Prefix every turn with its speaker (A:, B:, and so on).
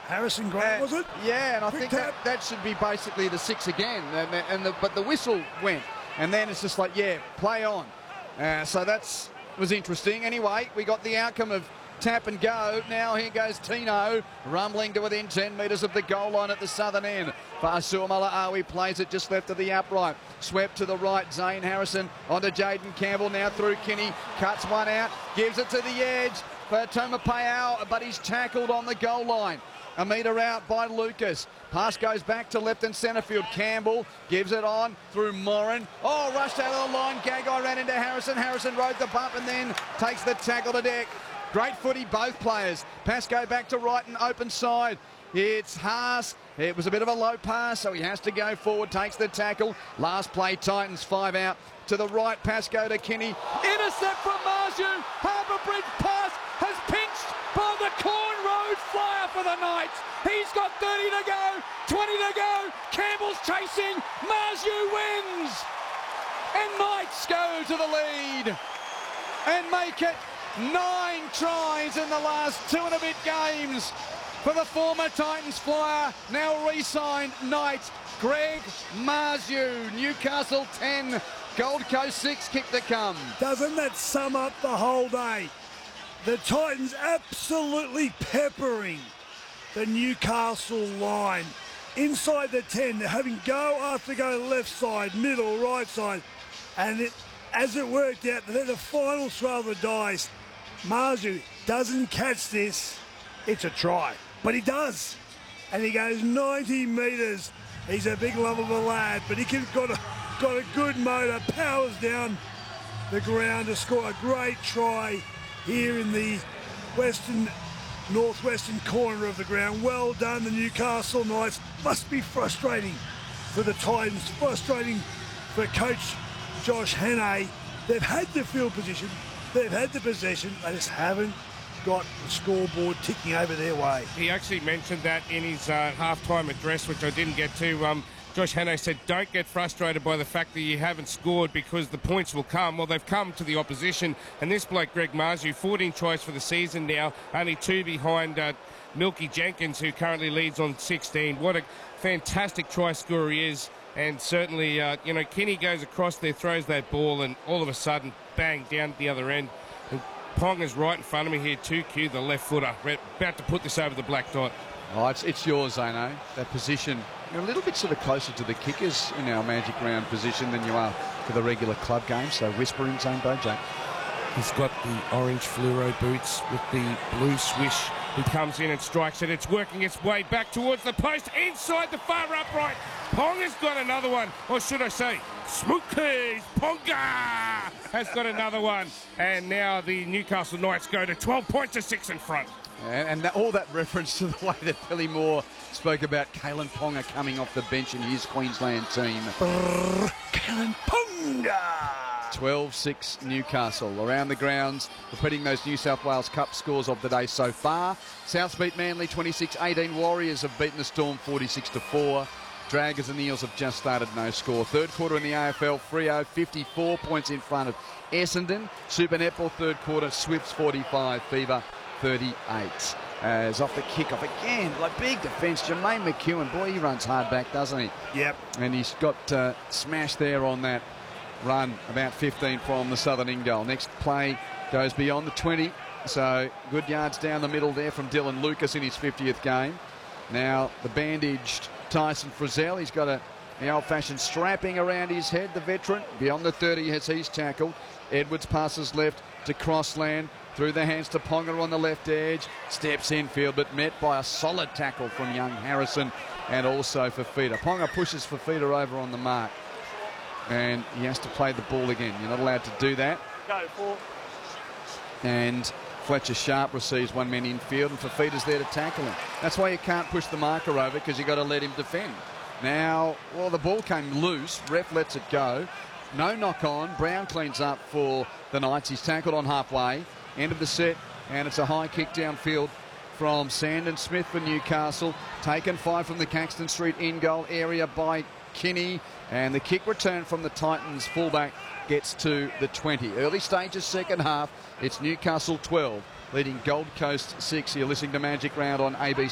A: Harrison Grant, was it?
B: Yeah, and I think that should be basically the 6 again. But the whistle went, and then it's just like, yeah, play on. So that was interesting. Anyway, we got the outcome of tap and go. Now here goes Tino, rumbling to within 10 metres of the goal line at the southern end. Fasua Malaawi plays it just left of the upright. Swept to the right, Zane Harrison onto Jaden Campbell, now through Kinney. Cuts one out, gives it to the edge for Tomapeau, but he's tackled on the goal line. A metre out by Lucas. Pass goes back to left and centre field. Campbell gives it on through Moran. Oh, rushed out of the line. Gagai ran into Harrison. Harrison rode the bump and then takes the tackle to deck. Great footy, both players. Pascoe back to right and open side. It's Haas. It was a bit of a low pass, so he has to go forward, takes the tackle. Last play, Titans 5 out. To the right, Pascoe to Kinney. Intercept from Marju. Harbour Bridge pass has pinched by the Corn Road Flyer for the Knights. He's got 30 to go, 20 to go. Campbell's chasing. Marju wins. And Knights go to the lead and make it 9 tries in the last 2 and a bit games for the former Titans Flyer, now re-signed Knights, Greg Marju. Newcastle 10, Gold Coast 6, kick to come.
A: Doesn't that sum up the whole day? The Titans absolutely peppering the Newcastle line. Inside the 10, they're having go after go, left side, middle, right side. And as it worked out, they're the final throw of the dice. Marju doesn't catch this, it's a try. But he does. And he goes 90 metres. He's a big lump of a lad, but he got a good motor, powers down the ground to score a great try here in the northwestern corner of the ground. Well done, the Newcastle Knights. Must be frustrating for the Titans, frustrating for coach Josh Hannay. They've had the field position, they've had the possession, they just haven't got the scoreboard ticking over their way.
C: He actually mentioned that in his half-time address, which I didn't get to. Josh Hannay said, don't get frustrated by the fact that you haven't scored because the points will come. Well, they've come to the opposition. And this bloke, Greg Marju, 14 tries for the season now, only 2 behind Milky Jenkins, who currently leads on 16. What a fantastic try scorer he is. And certainly, Kinney goes across there, throws that ball, and all of a sudden, bang, down at the other end. And Pong is right in front of me here, 2Q, the left footer. We're about to put this over the black dot.
B: Oh, it's yours, Zano. That position, you're a little bit sort of closer to the kickers in our Magic Round position than you are to the regular club game. So whispering, Zane Bojack.
C: He's got the orange fluoro boots with the blue swish. He comes in and strikes it. It's working its way back towards the post, inside the far upright. Pong has got another one, or should I say, Smokey's Ponga has got another one. And now the Newcastle Knights go to 12 points to 6 in front.
B: And all that reference to the way that Billy Moore spoke about Kalen Ponga coming off the bench in his Queensland team.
A: Kalen Ponga!
B: 12-6 Newcastle. Around the grounds, repeating those New South Wales Cup scores of the day so far. Souths beat Manly 26-18. Warriors have beaten the Storm 46-4. Dragons and Eels have just started no score. Third quarter in the AFL, Freo 54 points in front of Essendon. Super Netball third quarter, Swifts 45, Fever 38. As off the kick-off again, like big defence, Jermaine McEwen. Boy, he runs hard back, doesn't he?
A: Yep.
B: And he's got smashed there on that run, about 15 from the southern end goal. Next play goes beyond the 20, so good yards down the middle there from Dylan Lucas in his 50th game. Now the bandaged Tyson Frizzell, he's got the old-fashioned strapping around his head, the veteran. Beyond the 30 as he's tackled. Edwards passes left to Crossland, through the hands to Ponga on the left edge. Steps infield, but met by a solid tackle from young Harrison and also Fafita. Ponga pushes Fafita over on the mark. And he has to play the ball again. You're not allowed to do that.
A: Go for.
B: And Fletcher Sharp receives one man infield, and Fafita's there to tackle him. That's why you can't push the marker over, because you've got to let him defend. Now, well, the ball came loose. Ref lets it go. No knock on. Brown cleans up for the Knights. He's tackled on halfway. End of the set, and it's a high kick downfield from Sandon Smith for Newcastle. Taken 5 from the Caxton Street in-goal area by Kinney. And the kick return from the Titans fullback gets to the 20. Early stages, second half. It's Newcastle 12, leading Gold Coast 6. You're listening to Magic Round on ABC